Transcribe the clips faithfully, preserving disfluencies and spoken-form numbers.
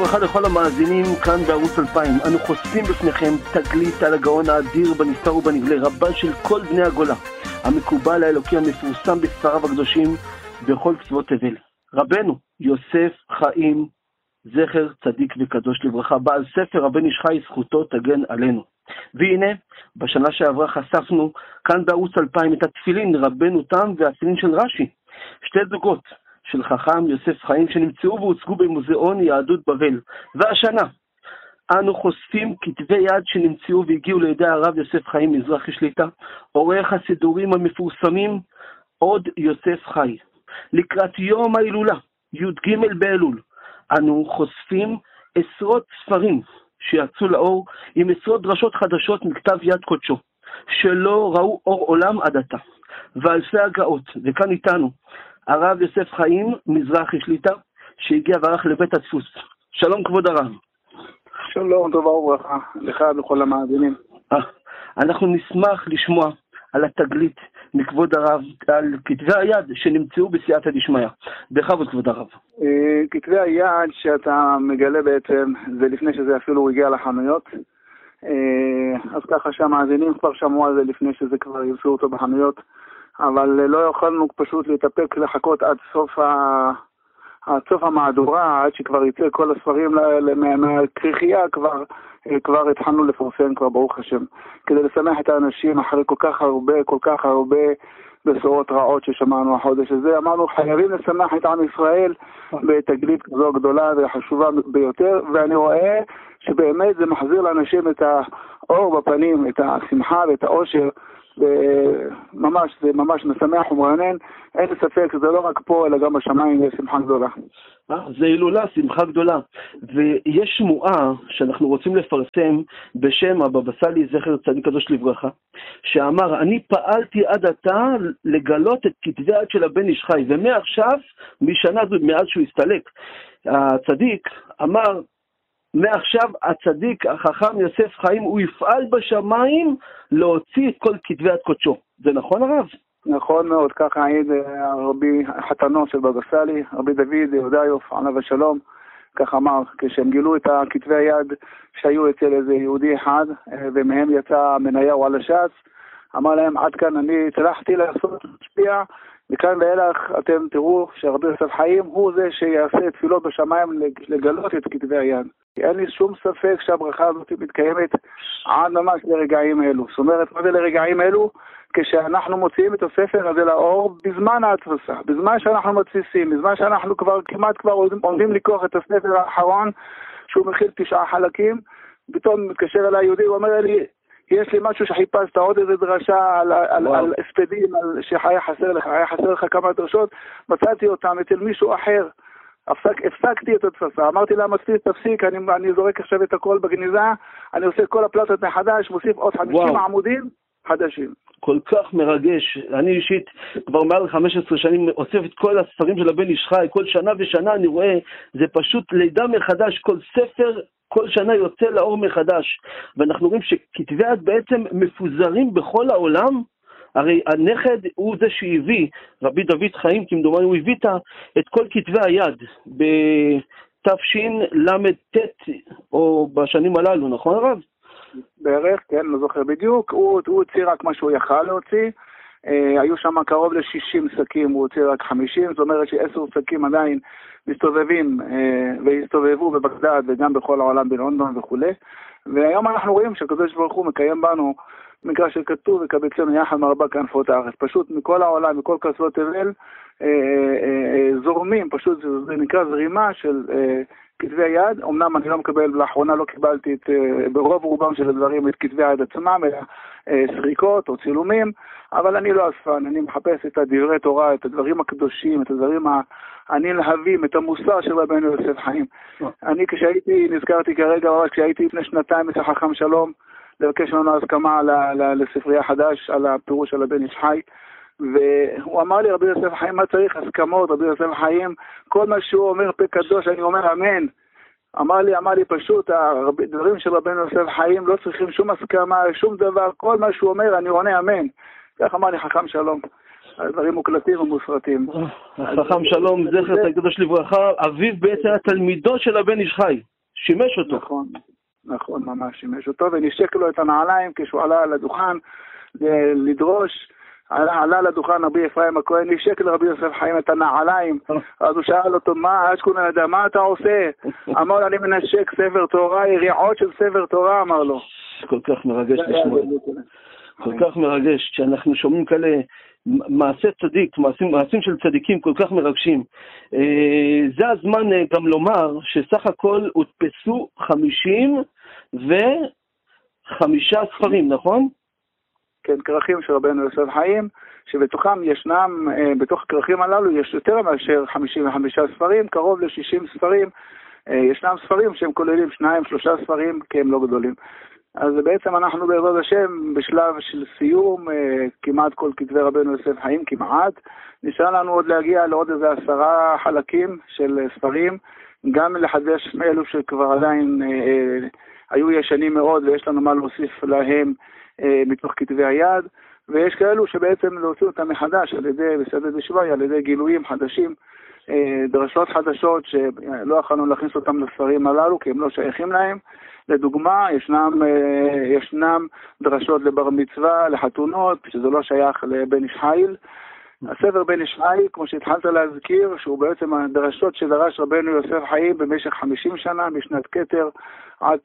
וברכה לכל המאזינים כאן בערוץ אלפיים. אנו חושפים בפניכם תגלית על הגאון האדיר בנסתר ובנגלה, רבן של כל בני הגולה, המקובל האלוקי המפורסם בספריו הקדושים בכל קצוות תבל. רבנו יוסף חיים, זכר צדיק וקדוש לברכה, בעל ספר הבן איש חי, זכותו תגן עלינו. והנה, בשנה שעברה חשפנו כאן בערוץ אלפיים את התפילין רבנו תם והתפילין של רש"י, שתי זוגות של חכם יוסף חיים שנמצאו והוצגו במוזיאון יהדות בבל. והשנה אנו חושפים כתבי יד שנמצאו והגיעו לידי הרב יוסף חיים מזרחי שליטה, עורך הסידורים המפורסמים עוד יוסף חי. לקראת יום ההילולה י"ג באלול אנו חושפים עשרות ספרים שיצאו לאור עם עשרות דרשות חדשות מכתב יד קודשו שלא ראו אור עולם עד עתה, ואלפי הגאות. וכאן איתנו הרב יוסף חיים מזרחי שליטה שהגיע וערך לבית הדפוס. שלום כבוד הרב. שלום, טובה וברכה לך ולכל המאזינים. אנחנו נשמח לשמוע על התגלית מכבוד הרב, על כתבי היד שנמצאו בסייעתא דשמיא. בכבוד כבוד הרב. כתבי היד שאתה מגלה בעצם זה לפני שזה אפילו הגיע לחנויות, אז ככה שהמאזינים כבר שמעו על זה לפני שזה כבר ימצאו אותו בחנויות, אבל לא יכולנו פשוט להתאפק לחכות עד סוף ה... עד סוף המהדורה, עד שכבר יצא כל הספרים מהכריכייה, כבר, כבר התחלנו לפרסם כבר ברוך השם, כדי לשמח את האנשים אחרי כל כך הרבה, כל כך הרבה בשורות רעות ששמענו החודש הזה. אמרנו חייבים לשמח את עם ישראל בתגלית כזו גדולה וחשובה ביותר, ואני רואה שבאמת זה מחזיר לאנשים את האור בפנים, את השמחה ואת האושר, ממש, זה ממש משמח ומרענן. אין ספק, זה לא רק פה אלא גם בשמיים יש שמחה גדולה. זה הילולה, שמחה גדולה. ויש שמועה שאנחנו רוצים לפרסם בשם הבבא סאלי זכר צדיק קדוש לברכה, שאמר אני פעלתי עד עתה לגלות את כתבי היד של הבן איש חי, ומעכשיו, משנה זו, מאז שהוא הסתלק, הצדיק אמר מעכשיו הצדיק החכם יוסף חיים הוא יפעל בשמיים להוציא את כל כתבי יד קודשו. זה נכון הרב? נכון מאוד, ככה העיד הרבי חתנו של בבא סאלי, רבי דוד יהודיוף עליו השלום, כך אמר, כשהם גילו את כתבי היד שהיו אצל איזה יהודי אחד ומהם יצא מניהו על הש"ס, אמר להם עד כאן אני הצלחתי לעשות משפיע, מכאן ואילך אתם תראו שרבי יוסף חיים הוא זה שיעשה תפילות בשמיים לגלות את כתבי היד. אין לי שום ספק שהברכה הזאת מתקיימת עד ממש לרגעים אלו. זאת אומרת, מה זה לרגעים אלו? כשאנחנו מוציאים את הספר הזה לאור בזמן ההדפסה, בזמן שאנחנו מדפיסים, בזמן שאנחנו כבר כמעט כבר עומדים לקרוא את הספר האחרון שהוא מכיל תשעה חלקים, פתאום מתקשר אליי יהודי ואומר לי, יש לי משהו שחיפשת, עוד איזה דרשה על, על, על הספדים, על שהיה חסר לך, היה חסר לך כמה דרשות, מצאתי אותם אצל מישהו אחר. הפסק, הפסקתי את הדפסה, אמרתי לה מדפיס תפסיק, אני, אני זורק עכשיו את הכל בגניזה, אני עושה כל הפלטות מחדש, מוסיף עוד חמישים עמודים חדשים. כל כך מרגש. אני אישית כבר מעל חמש עשרה שנים אוסף את כל הספרים של הבן איש חי, כל שנה ושנה אני רואה, זה פשוט לידה מחדש, כל ספר כל שנה יוצא לאור מחדש, ואנחנו רואים שכתבי יד בעצם מפוזרים בכל העולם. הרי הנכד הוא זה שהביא, רבי דוד חיים כמדומני, הוא הביא את כל כתבי היד בתש"ל ט' או בשנים הללו, נכון הרב? בערך, כן, לא זוכר בדיוק, הוא, הוא הוציא רק מה שהוא יכל להוציא, אה, היו שם קרוב ל-שישים שקים, הוא הוציא רק חמישים, זאת אומרת שעשר שקים עדיין מסתובבים אה, והסתובבו בבגדד וגם בכל העולם בלונדון וכו'. והיום אנחנו רואים שהקדוש ברוך הוא מקיים בנו מקרא של כתוב וקבצנו יחד מארבע כנפות הארץ, פשוט מכל העולם, מכל קצוות תבל, אה, אה, אה, זורמים, פשוט זה, זה נקרא זרימה של אה, כתבי יד. אמנם אני לא מקבל, לאחרונה לא קיבלתי את, אה, ברוב רובם של הדברים את כתבי היד עצמם, אלא אה, סריקות או צילומים, אבל אני לא אספן, אני מחפש את הדברי תורה, את הדברים הקדושים, את הדברים הנלהבים, את המוסר של רבנו יוסף חיים. אני כשהייתי, נזכרתי כרגע, כשהייתי לפני שנתיים אצל חכם שלום, לבקש לנו הסכמה לספרייה חדש על הפירוש של הבן איש חי, והוא אמר לי, רבי יוסף חיים, מה צריך? הסכמות, רבי יוסף חיים, כל מה שהוא אומר פה קדוש, אני אומר אמן. אמר לי, אמר לי פשוט, הדברים של רבי יוסף חיים לא צריכים שום הסכמה, שום דבר, כל מה שהוא אומר, אני עונה אמן. כך אמר לי חכם שלום. הדברים מוקלטים ומוסרטים. חכם שלום, זכר צדיק קדוש לברכה, אביו בעצם התלמידו של הבן איש חי. שימש אותו. נכון, נכון, ממש שימש אותו, ונשק לו את הנעליים כשהוא עלה על הדוכן לדרוש, עלה, עלה לדוכן רבי אפרים הכהן, נשק לרבי יוסף חיים את הנעליים, אז הוא שאל אותו, מה, אשכון הידע, מה אתה עושה? אמר לו, אני מנשק ספר תורה, יריעות של ספר תורה, אמר לו. כל כך מרגש לשמוע. כל כך מרגש, כשאנחנו שומעים כאלה מעשי צדיק, מעשים, מעשים של צדיקים כל כך מרגשים. זה הזמן גם לומר שסך הכל הודפסו חמישים וחמישה ספרים, נכון? כן, כרכים של רבנו יוסף חיים, שבתוכם ישנם, בתוך הכרכים הללו יש יותר מאשר חמישים וחמישה ספרים, קרוב ל-שישים ספרים. ישנם ספרים שהם כוללים שניים, שלושה ספרים, כי הם לא גדולים. אז בעצם אנחנו בעזרת השם בשלב של סיום, כמעט כל כתבי רבנו יוסף חיים, כמעט. נשאר לנו עוד להגיע לעוד איזה עשרה חלקים של ספרים, גם לחדש מאלו שכבר עדיין אה, היו ישנים מאוד ויש לנו מה להוסיף להם אה, מתוך כתבי היד, ויש כאלו שבעצם להוציא אותם מחדש על ידי בסייעתא דשמיא, על ידי גילויים חדשים, אה, דרשות חדשות שלא יכולנו להכניס אותם לספרים הללו כי הם לא שייכים להם. לדוגמה, ישנם, ישנם דרשות לבר מצווה, לחתונות, שזה לא שייך לבן איש חיל. הספר בן איש חיל, כמו שהתחלת להזכיר, שהוא בעצם הדרשות שדרש רבנו יוסף חיים במשך חמישים שנה, משנת כתר עד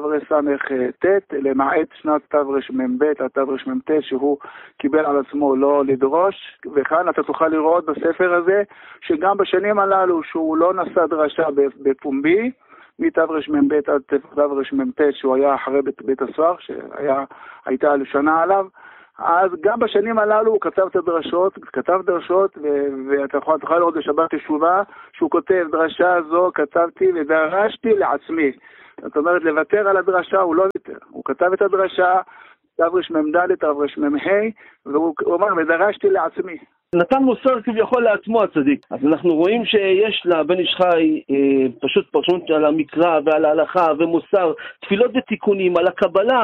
תרס"ט, למעט שנת תרמ"ב עד תרמ"ט, שהוא קיבל על עצמו לא לדרוש. וכאן אתה תוכל לראות בספר הזה, שגם בשנים הללו שהוא לא נשא דרשה בפומבי, מתרמ"ב עד תרמ"ט, שהוא היה אחרי בית, בית הסוהר, שהייתה שנה עליו, אז גם בשנים הללו הוא כתב את הדרשות, כתב דרשות, ואתה יכול, יכול לראות בשבת תשובה, שהוא כותב, דרשה זו כתבתי ודרשתי לעצמי. זאת אומרת, לוותר על הדרשה הוא לא ויתר. הוא כתב את הדרשה, תרמ"ד, תרמ"ה, והוא אומר, ודרשתי לעצמי. נתן מוסר כביכול לעצמו הצדיק. אז אנחנו רואים שיש לבן איש חי אה, פשוט פרשנות על המקרא ועל ההלכה ומוסר, תפילות ותיקונים, על הקבלה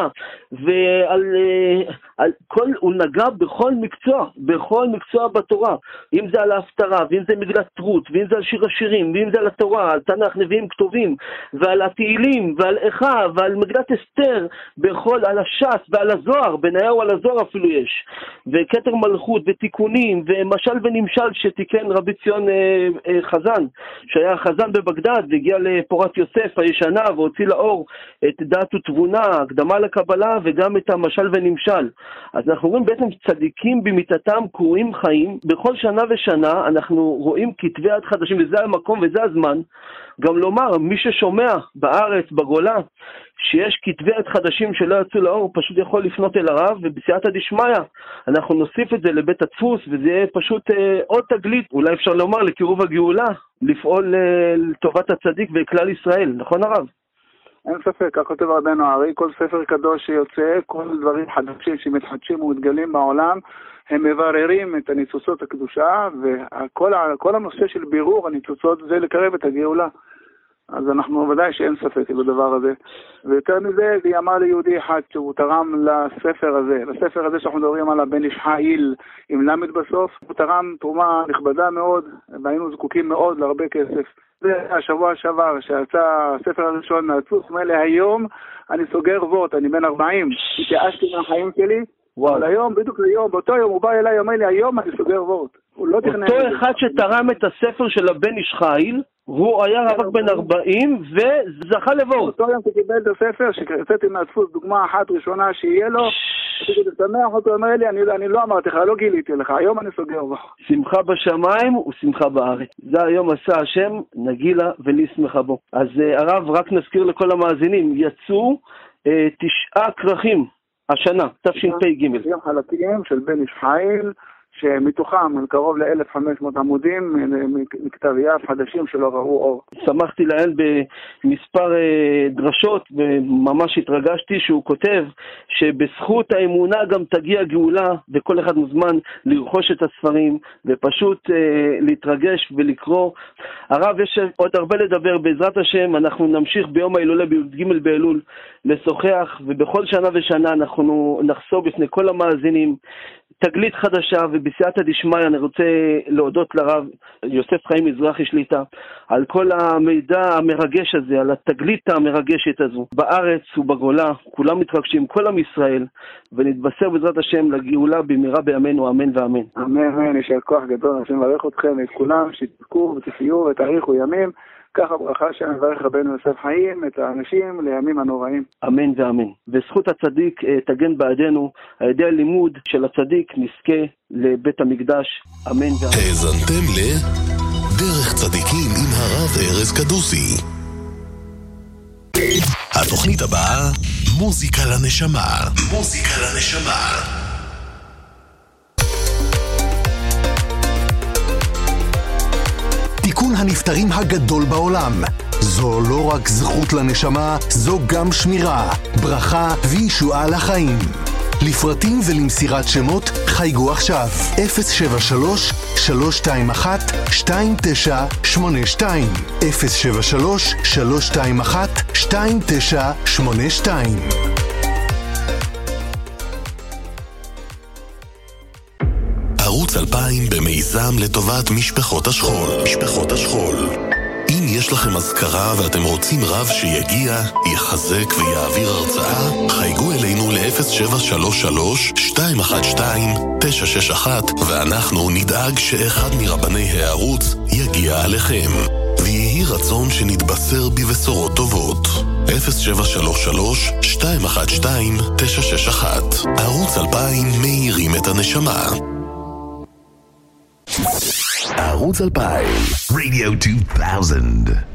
ועל אה, על כל, הוא נגע בכל מקצוע, בכל מקצוע בתורה. אם זה על ההפטרה, ואם זה מגילת רות, ואם זה על שיר השירים, ואם זה על התורה, על תנ"ך, נביאים כתובים, ועל התהילים, ועל איכה, ועל מגילת אסתר, בכל, על הש"ס ועל הזוהר, בניהו על הזוהר אפילו יש. וכתר מלכות ותיקונים, ומשל ונמשל שתיקן רבי ציון אה, אה, חזן, שהיה חזן בבגדד והגיע לפורת יוסף הישנה והוציא לאור את דעת ותבונה, הקדמה לקבלה וגם את המשל ונמשל. אז אנחנו רואים בעצם צדיקים במיתתם קרויים חיים. בכל שנה ושנה אנחנו רואים כתבי יד חדשים, וזה המקום וזה הזמן גם לומר, מי ששומע בארץ, בגולה, שיש כתבי יד חדשים שלא יצאו לאור, פשוט יכול לפנות אל הרב, ובסייעתא דשמיא אנחנו נוסיף את זה לבית הדפוס, וזה יהיה פשוט אה, עוד תגלית, אולי אפשר לומר לקירוב הגאולה, לפעול אה, לטובת הצדיק וכלל ישראל, נכון הרב? אין ספק, כך כותב רבנו הארי, כל ספר קדוש שיוצא, כל דברים חדשים שמתחדשים ומתגלים בעולם, הם מבררים את הניצוצות הקדושה, וכל הנושא של בירור הניצוצות זה לקרב את הגאולה. אז אנחנו ודאי שאין ספק בדבר הזה. ויותר מזה, זה אמר ליהודי אחד שהוא תרם לספר הזה, לספר הזה שאנחנו מדברים על הבן איש חייל עם למד בסוף, הוא תרם תרומה נכבדה מאוד, והיינו זקוקים מאוד להרבה כסף. זה השבוע שעבר, שיצא הספר הראשון מהדפוס, אומר לי, היום אני סוגר וורט, אני בן ארבעים, התייאשתי מהחיים שלי, וואו. אבל היום, בדיוק היום, באותו יום הוא בא אליי, אומר לי, היום אני סוגר וורט. לא אותו אחד שתרם את הספר של הבן איש חייל, הוא היה רק בן ארבעים וזכה לוורט. אותו יום שקיבל את הספר, שיצאתי מהדפוס, דוגמה אחת ראשונה שיהיה לו, כדי לשמח אותו, אומר לי, אני, אני לא אמרתי לך, לא גיליתי לך, היום אני סוגר וורט. שמחה בשמיים ושמחה בארץ. זה היום עשה השם, נגילה ונשמחה בו. אז הרב, רק נזכיר לכל המאזינים, יצאו אה, תשעה כרכים השנה, תשפ"ג. תשעה חלקים של בן איש חייל, שמתוכם קרוב ל-אלף וחמש מאות עמודים מכתב יד חדשים שלא ראו אור. שמחתי לעיין במספר דרשות וממש התרגשתי שהוא כותב שבזכות האמונה גם תגיע גאולה, וכל אחד מוזמן לרכוש את הספרים ופשוט להתרגש ולקרוא. הרב, יש עוד הרבה לדבר, בעזרת השם אנחנו נמשיך ביום ההילולה בי"ג באלול לשוחח, ובכל שנה ושנה אנחנו נחשוף בפני כל המאזינים תגלית חדשה, ובסייעתא דשמיא אני רוצה להודות לרב יוסף חיים מזרחי שליטה על כל המידע המרגש הזה, על התגלית המרגשת הזו. בארץ ובגולה כולם מתרגשים, כל עם ישראל, ונתבשר בעזרת השם לגאולה במהרה בימינו, אמן ואמן. אמן, אמן, יישר כוח גדול, אני מברך אתכם את כולם, שתזכו ותחיו ותאריכו ימים, ככה ברכה שאני מברך רבנו יוסף חיים את האנשים לימים הנוראים. אמן ואמן. וזכות הצדיק תגן בעדנו, על ידי הלימוד של הצדיק נזכה לבית המקדש, אמן ואמן. האזנתם לדרך צדיקים עם הרב ארז קדוסי. התוכנית הבאה, מוזיקה לנשמה. מוזיקה לנשמה. תיקון הנפטרים הגדול בעולם. זו לא רק זכות לנשמה, זו גם שמירה, ברכה וישועה לחיים. לפרטים ולמסירת שמות חייגו עכשיו אפס שבע שלוש שלוש שתיים אחת שתיים תשע שמונה שתיים אפס שבע שלוש שלוש שתיים אחת שתיים תשע שמונה שתיים. ערוץ אלפיים במיזם לטובת משפחות השכול. משפחות השכול. אם יש לכם אזכרה ואתם רוצים רב שיגיע, יחזק ויעביר הרצאה, חייגו אלינו ל-אפס שבע שלוש שלוש שתיים אחת שתיים תשע שש אחת ואנחנו נדאג שאחד מרבני הערוץ יגיע עליכם. ויהי רצון שנתבשר בבשורות טובות. אפס שבע שלוש שלוש שתיים אחת שתיים תשע שש אחת. ערוץ אלפיים מאירים את הנשמה. ערוץ אלפיים, Radio two thousand.